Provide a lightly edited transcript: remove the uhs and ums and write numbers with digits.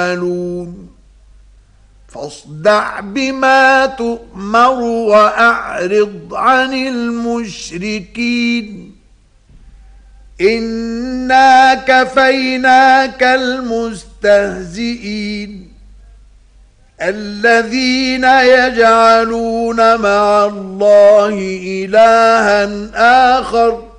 يعملون فاصدع بما تؤمر وأعرض عن المشركين إنا كفيناك المستهزئين الذين يجعلون مع الله إلها آخر